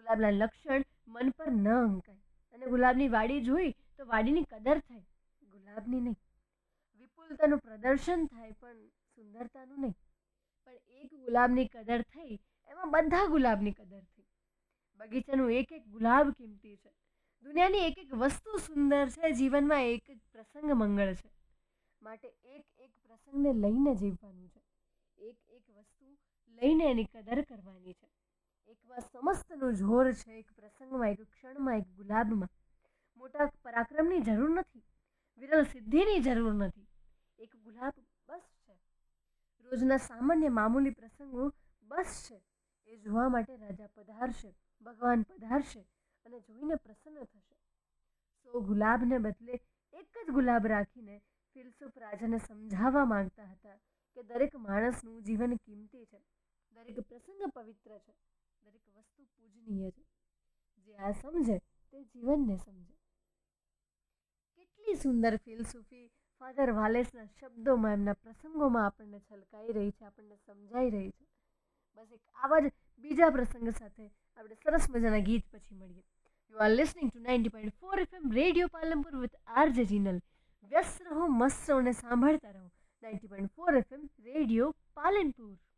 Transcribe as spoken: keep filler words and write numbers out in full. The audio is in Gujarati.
ગુલાબના લક્ષણ મન પર ન અંકાય અને ગુલાબની વાડી જોઈ તો વાડીની કદર થાય, ગુલાબની નહીં. વિપુલતાનું પ્રદર્શન થાય પણ સુંદરતાનું નહીં. પણ એક ગુલાબની કદર થઈ એમાં બધા ગુલાબની કદર થઈ. બગીચાનું એક એક ગુલાબ કિંમતી છે. દુનિયાની એક એક વસ્તુ સુંદર છે. જીવનમાં એક એક પ્રસંગ મંગળ છે. માટે એક એક પ્રસંગને લઈને જીવવાનું છે. એક એક વસ્તુ લઈને એની કદર કરવાની છે. એકમાં સમસ્તનું જોર છે. એક પ્રસંગમાં, એક ક્ષણમાં, એક ગુલાબમાં. મોટા પરાક્રમની જરૂર નથી, વિરલ સિદ્ધિની જરૂર નથી. એક ગુલાબ બસ છે. રોજના સામાન્ય મામૂલી પ્રસંગો બસ છે. એ જોવા માટે રાજા પધારશે, ભગવાન પધારશે અને જોઈને પ્રસન્ન થશે. સો ગુલાબને બદલે એક જ ગુલાબ રાખીને ફિલસૂફ રાજાને સમજાવવા માંગતા હતા કે દરેક માણસનું જીવન કિંમતી છે, દરેક પ્રસંગ પવિત્ર છે, દરેક વસ્તુ પૂજનીય છે. જે આ સમજે તે જીવનને સમજે. કેટલી સુંદર ફિલસૂફી ફાધર વાલેસના શબ્દોમાં, એમના પ્રસંગોમાં આપણને છલકાઈ રહી છે, આપણને સમજાઈ રહી છે. બસ એક આવા જ બીજા પ્રસંગ સાથે આપણે સરસ મજાના ગીત પછી મળીએ. You are listening to ninety point four FM radio Palanpur with RJ Jinal. વ્યસ્ત રહો, મસ્ત રહો અને સાંભળતા રહો ninety point four FM radio Palanpur.